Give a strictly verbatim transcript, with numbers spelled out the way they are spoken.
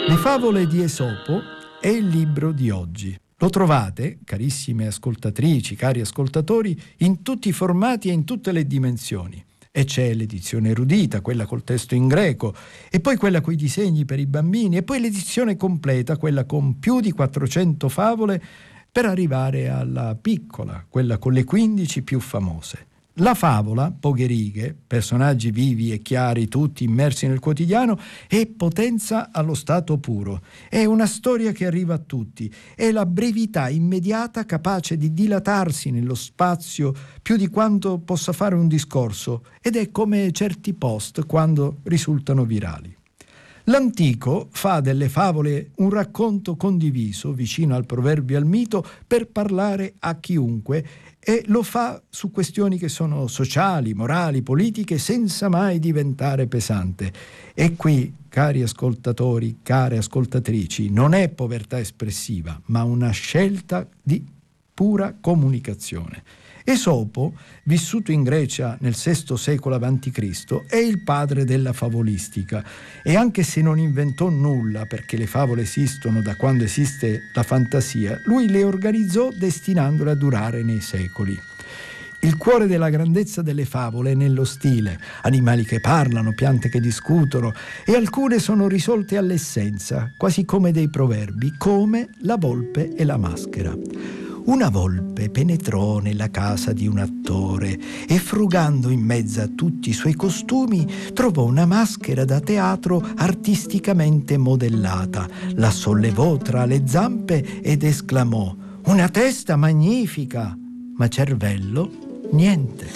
Le favole di Esopo è il libro di oggi. Lo trovate, carissime ascoltatrici, cari ascoltatori, in tutti i formati e in tutte le dimensioni. E c'è l'edizione erudita, quella col testo in greco, e poi quella coi disegni per i bambini, e poi l'edizione completa, quella con più di quattrocento favole, per arrivare alla piccola, quella con le quindici più famose. La favola, poche righe, personaggi vivi e chiari, tutti immersi nel quotidiano, è potenza allo stato puro. È una storia che arriva a tutti. È la brevità immediata capace di dilatarsi nello spazio più di quanto possa fare un discorso, ed è come certi post quando risultano virali. L'antico fa delle favole un racconto condiviso, vicino al proverbio e al mito, per parlare a chiunque, e lo fa su questioni che sono sociali, morali, politiche, senza mai diventare pesante. E qui, cari ascoltatori, care ascoltatrici, non è povertà espressiva, ma una scelta di pura comunicazione. Esopo, vissuto in Grecia nel sesto secolo avanti Cristo, è il padre della favolistica, e anche se non inventò nulla, perché le favole esistono da quando esiste la fantasia, lui le organizzò destinandole a durare nei secoli. Il cuore della grandezza delle favole è nello stile: animali che parlano, piante che discutono, e alcune sono risolte all'essenza, quasi come dei proverbi, come la volpe e la maschera. Una volpe penetrò nella casa di un attore e, frugando in mezzo a tutti i suoi costumi, trovò una maschera da teatro artisticamente modellata. La sollevò tra le zampe ed esclamò: «Una testa magnifica, ma cervello niente».